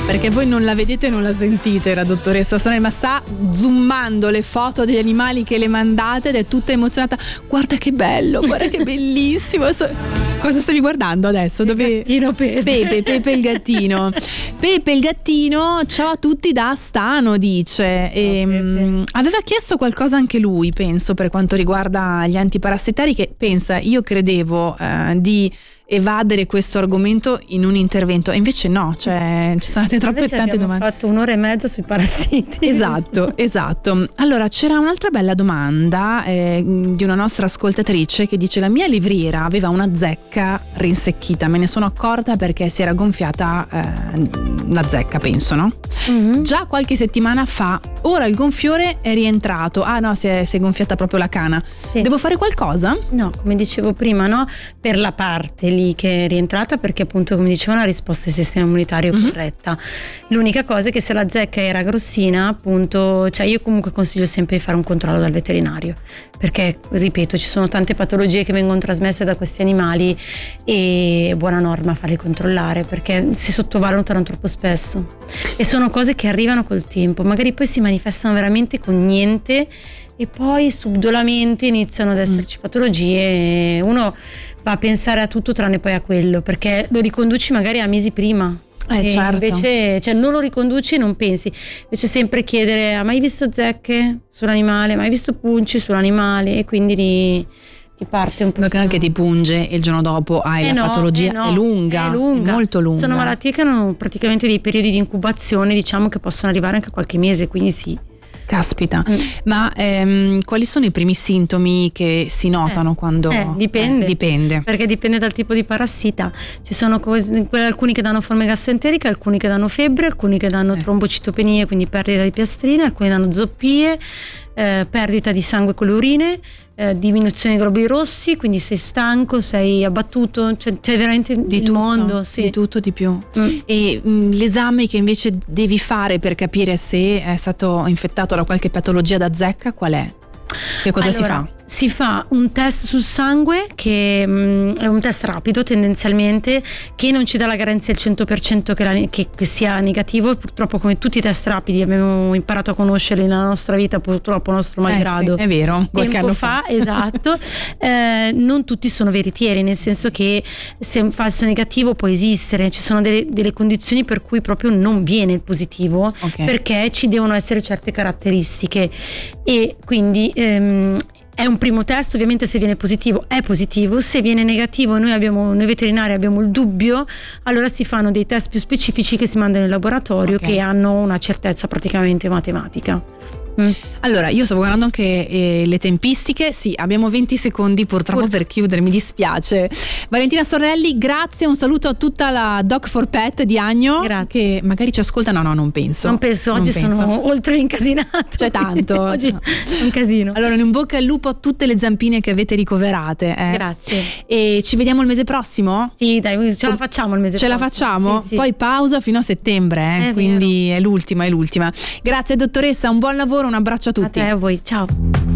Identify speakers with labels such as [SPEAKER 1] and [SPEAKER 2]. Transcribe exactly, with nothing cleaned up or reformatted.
[SPEAKER 1] Perché voi non la vedete e non la sentite, la dottoressa Sonelli, ma sta zoomando le foto degli animali che le mandate ed è tutta emozionata. Guarda che bello, guarda che bellissimo. Cosa stavi guardando adesso? Dove...
[SPEAKER 2] Il gattino Pepe.
[SPEAKER 1] Pepe, Pepe il gattino. Pepe il gattino, ciao a tutti da Stano, dice. E, mh, aveva chiesto qualcosa anche lui, penso, per quanto riguarda gli antiparassitari, che pensa, io credevo eh, di evadere questo argomento in un intervento e invece no, cioè ci sono state troppe
[SPEAKER 2] invece
[SPEAKER 1] tante
[SPEAKER 2] abbiamo
[SPEAKER 1] domande.
[SPEAKER 2] fatto un'ora e mezza sui parassiti.
[SPEAKER 1] Esatto, esatto. Allora c'era un'altra bella domanda eh, di una nostra ascoltatrice che dice: la mia livriera aveva una zecca rinsecchita, me ne sono accorta perché si era gonfiata eh, la zecca, penso, no? Mm-hmm. Già qualche settimana fa, ora il gonfiore è rientrato. Ah no, si è, si è gonfiata proprio la cana. Sì. Devo fare qualcosa?
[SPEAKER 2] No, come dicevo prima, no, per la parte lì che è rientrata, perché appunto, come dicevo, una risposta del sistema immunitario mm-hmm. corretta. L'unica cosa è che se la zecca era grossina, appunto, cioè io comunque consiglio sempre di fare un controllo dal veterinario, perché ripeto, ci sono tante patologie che vengono trasmesse da questi animali e è buona norma farli controllare, perché si sottovalutano troppo spesso e sono cose che arrivano col tempo, magari poi si manifestano veramente con niente e poi subdolamente iniziano ad esserci mm. patologie e uno va a pensare a tutto tranne poi a quello, perché lo riconduci magari a mesi prima.
[SPEAKER 1] Eh,
[SPEAKER 2] e
[SPEAKER 1] certo.
[SPEAKER 2] Invece, cioè, non lo riconduci e non pensi. Invece sempre chiedere: hai mai visto zecche sull'animale? Mai visto punci sull'animale? E quindi li, ti parte un po'.
[SPEAKER 1] Perché anche ti punge e il giorno dopo hai
[SPEAKER 2] eh
[SPEAKER 1] la
[SPEAKER 2] no,
[SPEAKER 1] patologia,
[SPEAKER 2] eh no,
[SPEAKER 1] è, lunga,
[SPEAKER 2] è lunga,
[SPEAKER 1] è molto lunga.
[SPEAKER 2] Sono malattie che hanno praticamente dei periodi di incubazione, diciamo, che possono arrivare anche a qualche mese, quindi sì.
[SPEAKER 1] Caspita, mm. ma ehm, quali sono i primi sintomi che si notano
[SPEAKER 2] eh,
[SPEAKER 1] quando?
[SPEAKER 2] Eh, dipende.
[SPEAKER 1] Eh, dipende.
[SPEAKER 2] Perché dipende dal tipo di parassita. Ci sono cose, alcuni che danno forme gastroenteriche, alcuni che danno febbre, alcuni che danno eh. trombocitopenie, quindi perdita di piastrine, alcuni danno zoppie, eh, perdita di sangue con le urine, eh, diminuzione dei globuli rossi, quindi sei stanco, sei abbattuto, cioè, c'è veramente
[SPEAKER 1] di
[SPEAKER 2] il
[SPEAKER 1] tutto,
[SPEAKER 2] mondo, sì.
[SPEAKER 1] di tutto, di più.
[SPEAKER 2] Mm.
[SPEAKER 1] E mh, l'esame che invece devi fare per capire se è stato infettato da qualche patologia da zecca, qual è? Che cosa
[SPEAKER 2] allora,
[SPEAKER 1] si fa?
[SPEAKER 2] Si fa un test sul sangue che mh, è un test rapido tendenzialmente, che non ci dà la garanzia al cento per cento che, la, che, che sia negativo. Purtroppo, come tutti i test rapidi abbiamo imparato a conoscerli nella nostra vita, purtroppo a nostro malgrado.
[SPEAKER 1] Eh sì, è vero, qualche
[SPEAKER 2] tempo
[SPEAKER 1] anno
[SPEAKER 2] fa,
[SPEAKER 1] fa.
[SPEAKER 2] Esatto. eh, non tutti sono veritieri, nel senso che se un falso negativo può esistere, ci sono delle, delle condizioni per cui proprio non viene il positivo, okay. Perché ci devono essere certe caratteristiche e quindi ehm, è un primo test. Ovviamente se viene positivo è positivo, se viene negativo noi abbiamo, noi veterinari abbiamo il dubbio, allora si fanno dei test più specifici che si mandano in laboratorio, okay. Che hanno una certezza praticamente matematica. Mm.
[SPEAKER 1] Allora, io stavo guardando anche eh, le tempistiche. Sì, abbiamo venti secondi purtroppo Pur- per chiudere, mi dispiace. Valentina Sorrelli, grazie, un saluto a tutta la Dog for Pet di Agno,
[SPEAKER 2] grazie.
[SPEAKER 1] Che magari ci ascolta. No, no, non penso.
[SPEAKER 2] Non penso, oggi non penso. Sono oltre incasinato.
[SPEAKER 1] C'è tanto.
[SPEAKER 2] Oggi
[SPEAKER 1] no.
[SPEAKER 2] è un casino.
[SPEAKER 1] Allora, in bocca al lupo a tutte le zampine che avete ricoverate. Eh.
[SPEAKER 2] Grazie.
[SPEAKER 1] E ci vediamo il mese prossimo?
[SPEAKER 2] Sì, dai, ce la facciamo il mese
[SPEAKER 1] ce
[SPEAKER 2] prossimo.
[SPEAKER 1] Ce la facciamo?
[SPEAKER 2] Sì, sì.
[SPEAKER 1] Poi pausa fino a settembre, eh, quindi vero. È l'ultima, è l'ultima. Grazie dottoressa, un buon lavoro, un abbraccio a tutti.
[SPEAKER 2] A te, a voi, ciao.